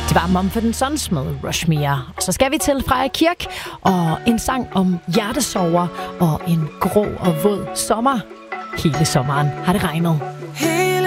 Det var Mumford & Sons med Rush Me Hour. Så skal vi til Freja Kirk og en sang om hjertesorger og en grå og våd sommer. Hele sommeren har det regnet. Hey.